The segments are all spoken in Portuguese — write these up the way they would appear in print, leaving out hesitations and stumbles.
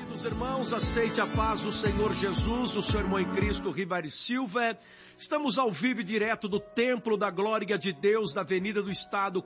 Amados irmãos, aceite a paz do Senhor Jesus, o seu irmão em Cristo, Ribari Silva. Estamos ao vivo e direto do Templo da Glória de Deus, da Avenida do Estado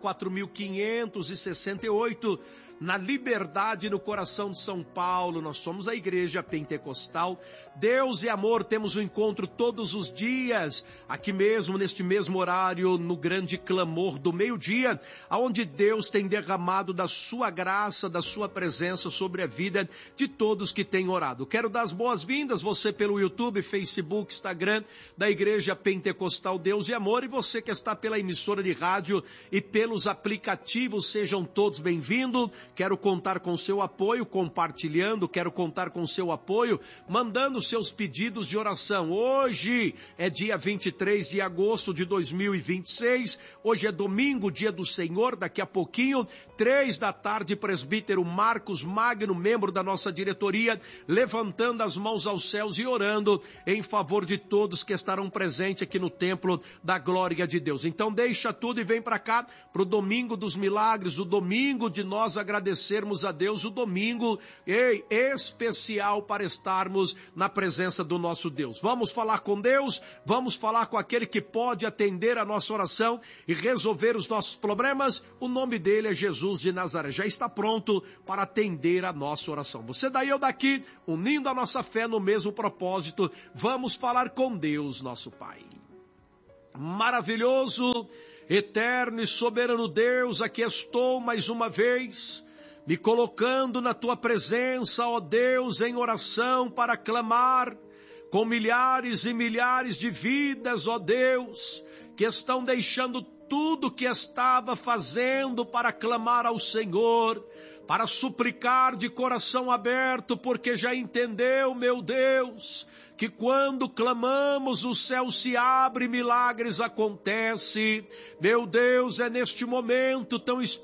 4568, na Liberdade, no coração de São Paulo. Nós somos a Igreja Pentecostal Deus e Amor. Temos um encontro todos os dias, aqui mesmo, neste mesmo horário, no grande clamor do meio-dia, onde Deus tem derramado da sua graça, da sua presença sobre a vida de todos que têm orado. Quero dar as boas-vindas, você pelo YouTube, Facebook, Instagram, da Igreja Pentecostal Deus e Amor, e você que está pela emissora de rádio e pelos aplicativos, sejam todos bem-vindos. Quero contar com seu apoio, compartilhando, quero contar com seu apoio, mandando seus pedidos de oração. Hoje é dia 23 de agosto de 2026, hoje é domingo, dia do Senhor. Daqui a pouquinho, 3 da tarde, presbítero Marcos Magno, membro da nossa diretoria, levantando as mãos aos céus e orando em favor de todos que estarão presentes aqui no Templo da Glória de Deus. Então deixa tudo e vem para cá, para o domingo dos milagres, o domingo de nós agradecermos a Deus, o domingo especial para estarmos na presença do nosso Deus. Vamos falar com Deus, vamos falar com aquele que pode atender a nossa oração e resolver os nossos problemas. O nome dele é Jesus de Nazaré, já está pronto para atender a nossa oração. Você daí ou daqui, unindo a nossa fé no mesmo propósito, vamos falar com Deus, nosso Pai. Maravilhoso, eterno e soberano Deus, aqui estou mais uma vez, me colocando na tua presença, ó Deus, em oração para clamar com milhares e milhares de vidas, ó Deus, que estão deixando tudo que estava fazendo para clamar ao Senhor, para suplicar de coração aberto, porque já entendeu, meu Deus, que quando clamamos o céu se abre, milagres acontecem. Meu Deus, é neste momento tão especial